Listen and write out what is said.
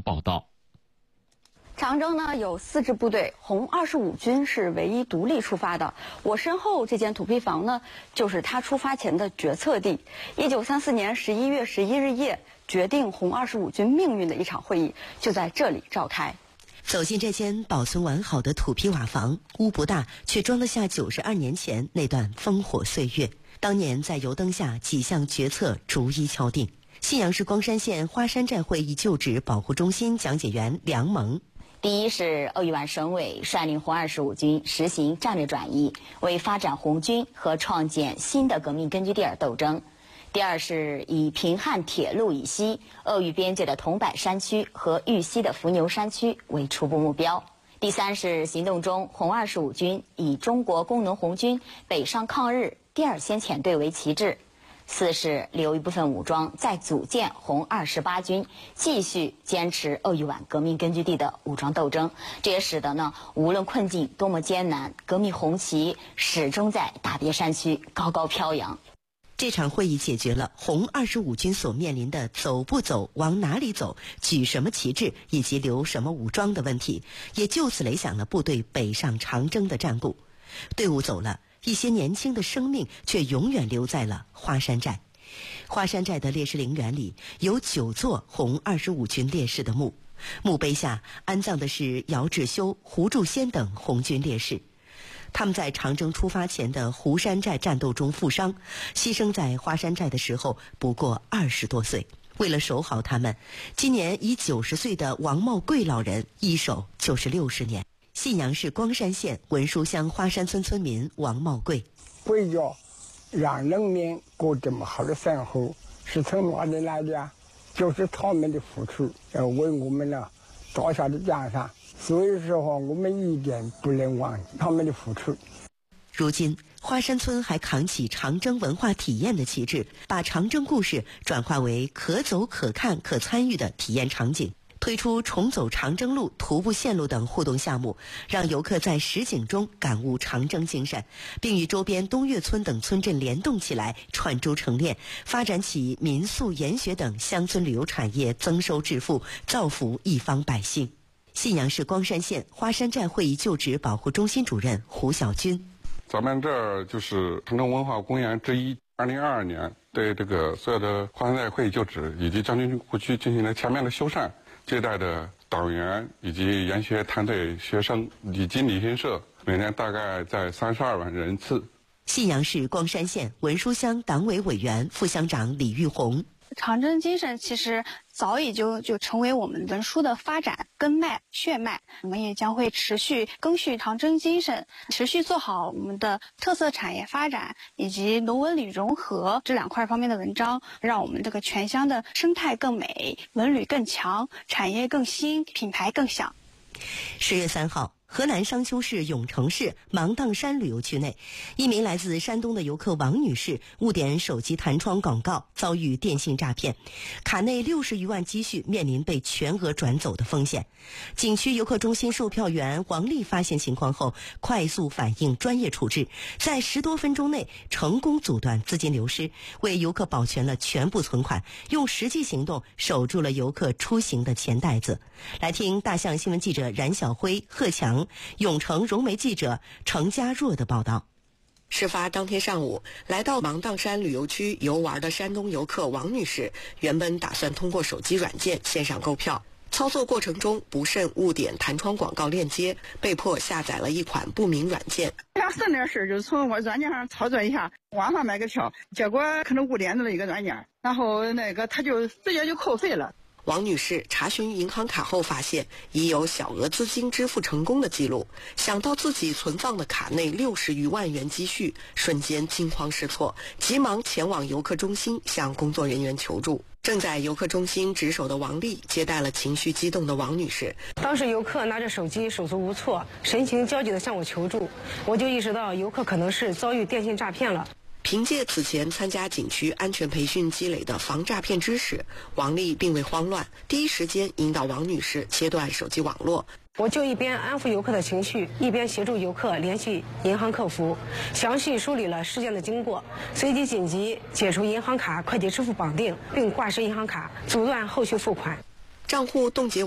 报道。 长征呢有4支部队，红25军是唯一独立出发的。我身后这间土坯房呢，就是他出发前的决策地。1934年11月11日夜，决定红25军命运的一场会议就在这里召开。 走进这间保存完好的土坯瓦房，屋不大，却装得下92年前那段烽火岁月。当年在油灯下，几项决策逐一敲定。信阳市光山县花山寨会议旧址保护中心讲解员梁萌。 第一是鄂豫皖省委率领红25军实行战略转移，为发展红军和创建新的革命根据地而斗争。第二是以平汉铁路以西鄂豫边界的桐柏山区和豫西的伏牛山区为初步目标。第三是行动中红25军以中国工农红军北上抗日第2先遣队为旗帜。四是留一部分武装再组建红28军，继续坚持鄂豫皖革命根据地的武装斗争。这也使得呢，无论困境多么艰难，革命红旗始终在大别山区高高飘扬。 这场会议解决了红25军所面临的走不走、往哪里走、举什么旗帜以及留什么武装的问题，也就此垒响了部队北上长征的战鼓。队伍走了，一些年轻的生命却永远留在了花山寨。花山寨的烈士陵园里有9座红25军烈士的墓，墓碑下安葬的是姚志修、胡祝先等红军烈士。他们在长征出发前的湖山寨战斗中负伤，牺牲在花山寨的时候不过20多岁。为了守好他们，今年已90岁的王茂贵老人一守就是60年。信阳市光山县文书乡花山村村民王茂贵： 为了让人民过这么好的生活，是从哪里来的呀？就是他们的付出，为我们呢打下的江山。所以说我们一点不能忘记他们的付出。 如今花山村还扛起长征文化体验的旗帜，把长征故事转化为可走可看可参与的体验场景，推出重走长征路、徒步线路等互动项目，让游客在实景中感悟长征精神，并与周边东岳村等村镇联动起来，串珠成链，发展起民宿、研学等乡村旅游产业，增收致富，造福一方百姓。信阳市光山县花山寨会议旧址保护中心主任胡小军： 咱们这儿就是长征文化公园之一。2022年对这个所有的花山寨会议旧址以及将军故区进行了全面的修缮，接待的党员以及研学团队学生以及旅行社每年大概在32万人次。 信阳市光山县文书乡党委委员、副乡长李玉红： 长征精神其实早已就成为我们文书的发展根脉血脉，我们也将会持续赓续长征精神，持续做好我们的特色产业发展以及农文旅融合这2块方面的文章，让我们这个全乡的生态更美，文旅更强，产业更新，品牌更响。 10月3号，河南商丘市永城市芒砀山旅游区内，一名来自山东的游客王女士误点手机弹窗广告，遭遇电信诈骗，卡内60余万积蓄面临被全额转走的风险。景区游客中心售票员王丽发现情况后，快速反应，专业处置，在10多分钟内成功阻断资金流失，为游客保全了全部存款，用实际行动守住了游客出行的钱袋子。来听大象新闻记者冉晓辉、贺强、永城融媒记者程家若的报道。 事发当天上午，来到芒砀山旅游区游玩的山东游客王女士，原本打算通过手机软件线上购票，操作过程中不慎误点弹窗广告链接，被迫下载了一款不明软件。 想省点事，就从我软件上操作一下，网上买个票，结果可能误点了一个软件，然后他就直接就扣费了。 王女士查询银行卡后发现已有小额资金支付成功的记录，想到自己存放的卡内60余万元积蓄，瞬间惊慌失措，急忙前往游客中心向工作人员求助。正在游客中心值守的王丽接待了情绪激动的王女士。 当时游客拿着手机手足无措，神情焦急地向我求助，我就意识到游客可能是遭遇电信诈骗了。 凭借此前参加景区安全培训积累的防诈骗知识，王丽并未慌乱，第一时间引导王女士切断手机网络。 我就一边安抚游客的情绪，一边协助游客联系银行客服，详细梳理了事件的经过，随即紧急解除银行卡快捷支付绑定，并挂失银行卡，阻断后续付款。 账户冻结